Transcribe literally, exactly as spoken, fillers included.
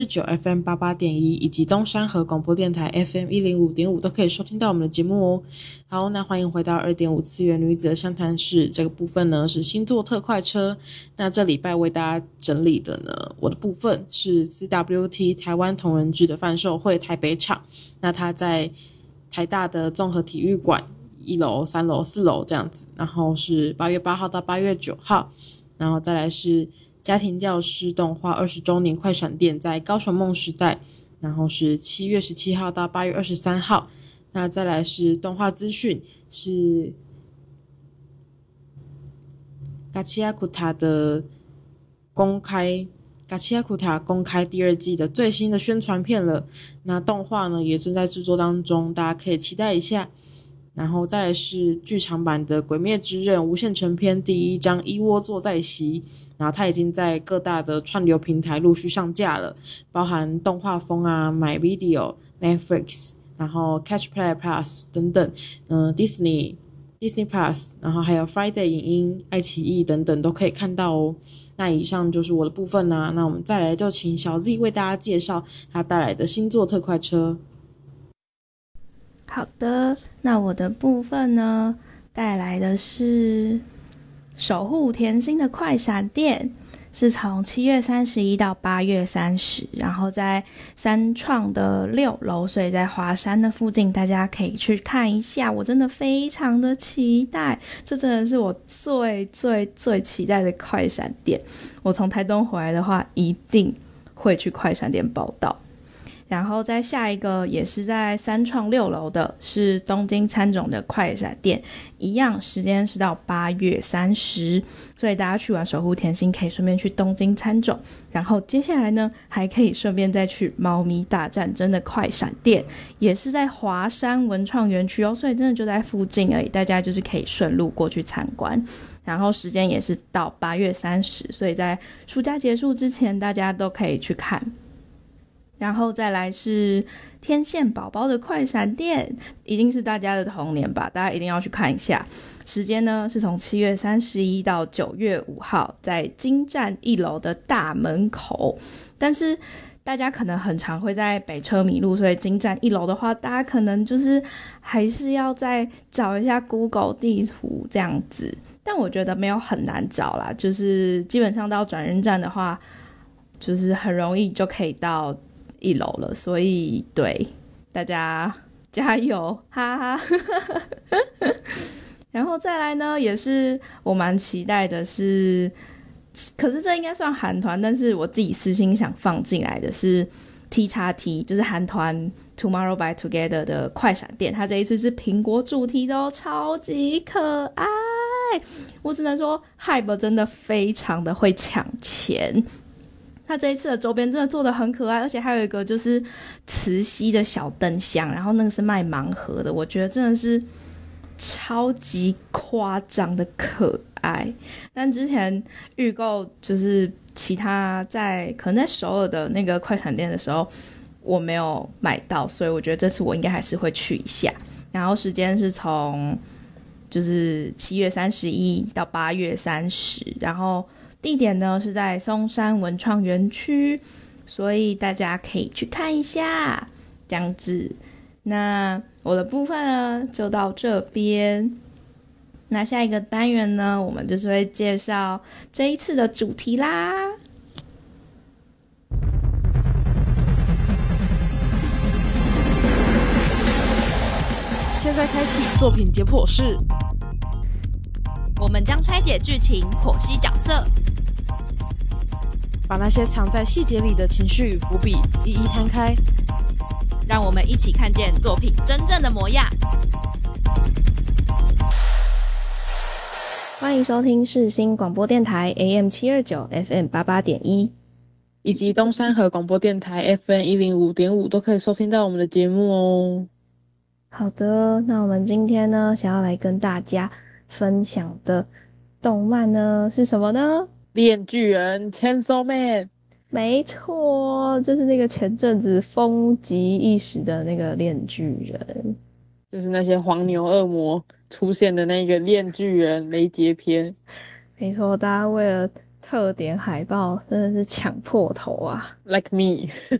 九 F M 八八点一以及东山河广播电台 F M 一零五点五都可以收听到我们的节目哦。好，那欢迎回到二点五次元女子的相谈室，这个部分呢是星座特快车。那这礼拜为大家整理的呢，我的部分是 C W T 台湾同人志的贩售会台北场，那它在台大的综合体育馆一楼、三楼、四楼这样子，然后是八月八号到八月九号，然后再来是家庭教师动画二十周年快闪店在高雄梦时代，然后是七月十七号到八月二十三号。那再来是动画资讯，是嘎奇亚库塔的公开嘎奇亚库塔公开第二季的最新的宣传片了。那动画呢也正在制作当中，大家可以期待一下。然后再来是剧场版的《鬼灭之刃》无限城篇第一章一窝坐在席，然后它已经在各大的串流平台陆续上架了，包含动画风啊、MyVideo、Netflix， 然后 Catch Play Plus 等等，嗯、呃、，Disney Disney Plus， 然后还有 Friday 影音、爱奇艺等等都可以看到哦。那以上就是我的部分啦、啊，那我们再来就请小 Z 为大家介绍他带来的星座特快车。 好的，那我的部分呢，带来的是守护甜心的快闪店，是从七月三十一到八月三十，然后在三创的六楼，所以在华山的附近，大家可以去看一下。我真的非常的期待，这真的是我最最最期待的快闪店。我从台东回来的话，一定会去快闪店报到。然后再下一个也是在三创六楼的，是东京喰种的快闪店，一样时间是到八月三十，所以大家去完守护甜心可以顺便去东京喰种，然后接下来呢还可以顺便再去猫咪大战争的快闪店，也是在华山文创园区哦，所以真的就在附近而已，大家就是可以顺路过去参观。然后时间也是到八月三十，所以在暑假结束之前大家都可以去看。然后再来是天线宝宝的快闪店，已经是大家的童年吧，大家一定要去看一下。时间呢是从七月三十一到九月五号，在金站一楼的大门口。但是大家可能很常会在北车迷路，所以金站一楼的话，大家可能就是还是要再找一下 Google 地图这样子。但我觉得没有很难找啦，就是基本上到转运站的话，就是很容易就可以到一楼了，所以对大家加油，哈哈。然后再来呢，也是我蛮期待的是，可是这应该算韩团，但是我自己私心想放进来的是 T X T， 就是韩团 Tomorrow by Together 的快闪店，它这一次是苹果主题的哦，超级可爱。我只能说 Hype 真的非常的会抢钱，他这一次的周边真的做得很可爱，而且还有一个就是磁吸的小灯箱，然后那个是卖盲盒的，我觉得真的是超级夸张的可爱。但之前预购就是其他在可能在首尔的那个快闪店的时候我没有买到，所以我觉得这次我应该还是会去一下。然后时间是从就是七月三十一到八月三十，然后地点呢是在松山文创园区，所以大家可以去看一下这样子。那我的部分呢就到这边，那下一个单元呢我们就是会介绍这一次的主题啦。 现在开启作品解剖室， 我们将拆解剧情，剖析角色， 把那些藏在细节里的情绪与伏笔一一摊开， 让我们一起看见作品真正的模样。 欢迎收听世新广播电台 A M 七二九 F M 八八点一， 以及东山河广播电台 F M 一零五点五都可以收听到我们的节目哦。 好的，那我们今天呢想要来跟大家分享的动漫呢是什么呢？ 链锯人 Chainsaw Man， 没错，就是那个前阵子风靡一时的那个链锯人， 就是那些黄牛恶魔出现的那个链锯人雷杰篇。 没错，大家为了特点海报真的是抢破头啊 ，like me，